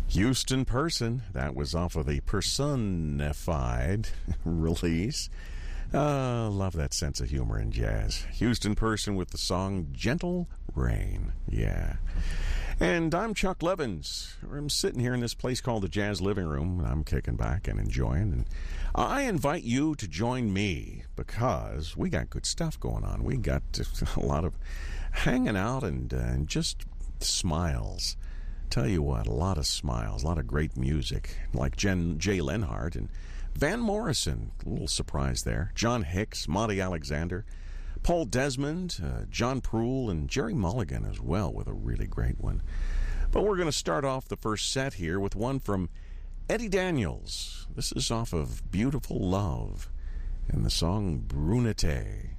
Houston Person. That was off of the Personified release. Love that sense of humor in jazz. Houston Person with the song Gentle Rain. Yeah. And I'm Chuck Levins. I'm sitting here in this place called the Jazz Living Room, and I'm kicking back and enjoying. And I invite you to join me because we got good stuff going on. We got a lot of hanging out and just smiles. Tell you what, a lot of smiles, a lot of great music, like Jay Lenhart and Van Morrison, a little surprise there. John Hicks, Monty Alexander, Paul Desmond, John Proul, and Jerry Mulligan as well with a really great one. But we're going to start off the first set here with one from Eddie Daniels. This is off of Beautiful Love and the song Brunette.